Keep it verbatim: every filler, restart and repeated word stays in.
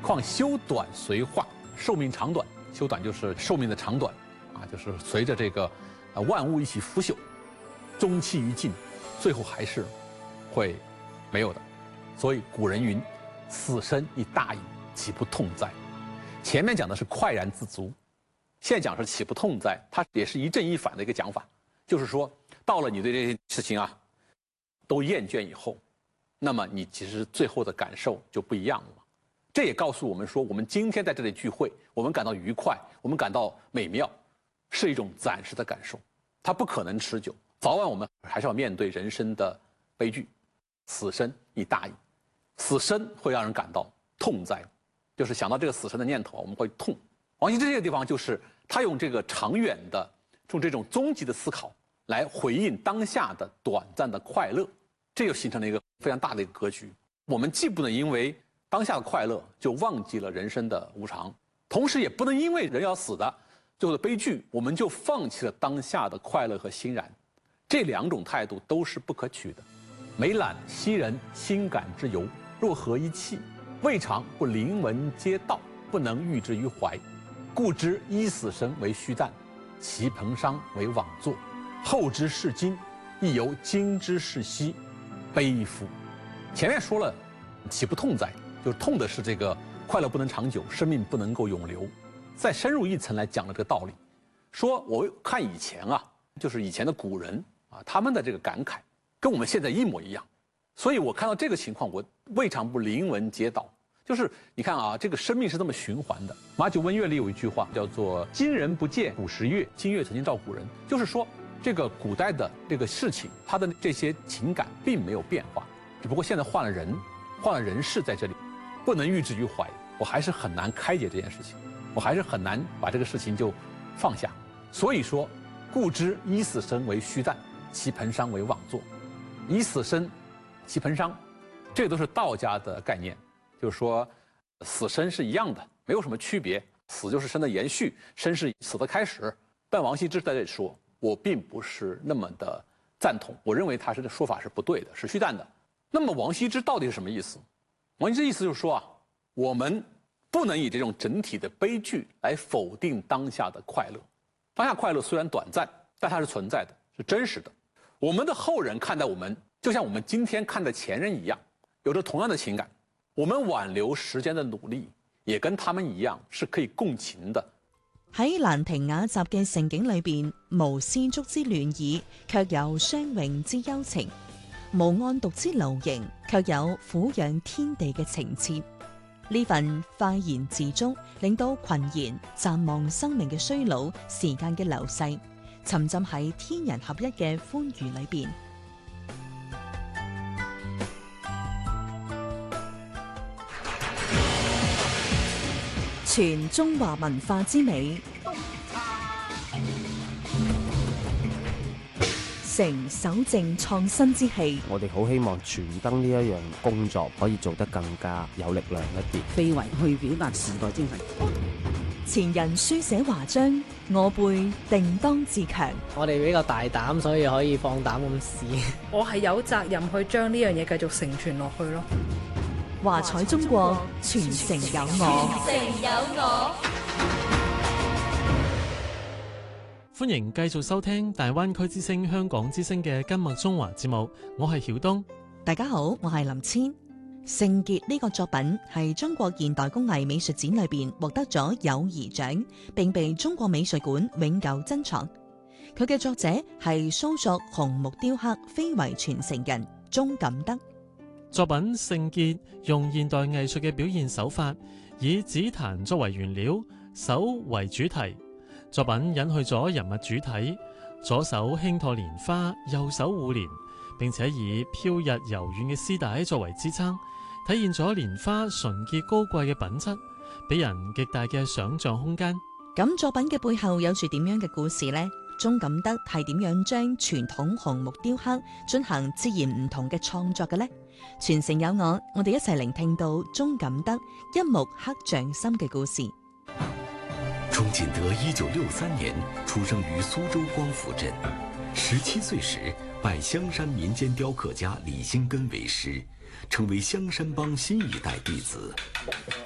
况修短随化，寿命长短，修短就是寿命的长短，啊，就是随着这个呃万物一起腐朽，终期于尽，最后还是会没有的。所以古人云：“死生亦大矣，岂不痛哉？”前面讲的是快然自足，现在讲是岂不痛哉，它也是一正一反的一个讲法，就是说到了你对这些事情啊都厌倦以后，那么你其实最后的感受就不一样了。这也告诉我们说，我们今天在这里聚会，我们感到愉快，我们感到美妙，是一种暂时的感受，它不可能持久，早晚我们还是要面对人生的悲剧。死生亦大矣，死生会让人感到痛哉，就是想到这个死生的念头，我们会痛。王羲之这个地方就是他用这个长远的、用这种终极的思考来回应当下的短暂的快乐，这就形成了一个非常大的一个格局。我们既不能因为当下的快乐就忘记了人生的无常，同时也不能因为人要死的最后的悲剧，我们就放弃了当下的快乐和欣然。这两种态度都是不可取的。每览昔人心感之由，若合一气，未尝不临文皆道，不能喻之于怀。故知一死生为虚诞，其彭殇为枉作。后之视今，亦犹今之视昔，悲夫！前面说了，岂不痛哉？就是痛的是这个快乐不能长久，生命不能够永留。再深入一层来讲了这个道理，说我看以前啊，就是以前的古人啊，他们的这个感慨跟我们现在一模一样。所以我看到这个情况，我未尝不临文皆道。就是你看啊，这个生命是这么循环的。马九温乐里有一句话叫做“今人不见古时月，今月曾经照古人”，就是说这个古代的这个事情，它的这些情感并没有变化，只不过现在换了人，换了人事在这里，不能喻之于怀。我还是很难开解这件事情，我还是很难把这个事情就放下。所以说，故知一死生为虚诞，其彭殇为枉作。以死生，其彭殇，这都是道家的概念。就是说，死生是一样的，没有什么区别。死就是生的延续，生是死的开始。但王羲之在这里说，我并不是那么的赞同，我认为他是这说法是不对的，是虚诞的。那么王羲之到底是什么意思？王羲之意思就是说啊，我们不能以这种整体的悲剧来否定当下的快乐。当下快乐虽然短暂，但它是存在的，是真实的。我们的后人看待我们，就像我们今天看待前人一样，有着同樣的情感。我們挽留時間的努力，也跟他們一樣，是可以共情的。 喺蘭亭雅集嘅盛景裏邊，無絲竹之戀意，卻有相榮之幽情；無案牘之流形，卻有撫養天地嘅情切。呢份快言自足，令到群賢暫忘生命嘅衰老、時間嘅流逝，沉浸喺天人合一嘅歡愉裏邊。傳中華文化之美，成守正創新之氣。 我哋好希望傳燈呢一樣工作可以做得更加有力量一啲， 非為去表達時代精神。 前人書寫華章，我輩定當自強。 我哋比較大膽，所以可以放膽咁試。 我係有責任去將呢樣嘢繼續承傳落去咯。 華彩中國，傳承有我。 傳承有我。 歡迎繼續收聽大灣區之聲香港之聲嘅今麥中華節目，我係曉東。 大家好，我係林千。聖傑呢個作品係中國現代工藝美術展裏邊獲得咗友誼獎，並被中國美術館永久珍藏。佢嘅作者係蘇作紅木雕刻非遺傳承人鍾錦德。 作品《聖傑》用現代藝術嘅表現手法，以紫檀作為原料，手為主題。作品隱去咗人物主體，左手輕托蓮花，右手護蓮，並且以飄逸柔軟嘅絲帶作為支撐，體現咗蓮花純潔高貴嘅品質，俾人極大嘅想像空間。 咁作品嘅背後有住點樣嘅故事呢？鍾錦德係點樣將傳統紅木雕刻進行自然唔同嘅創作嘅呢？傳承有我，我哋一齊聆聽到鍾錦德一木刻匠心嘅故事。 鍾錦德一九六三年出生於蘇州光福鎮，十七歲時拜香山民間雕刻家李興根為師，成為香山幫新一代弟子。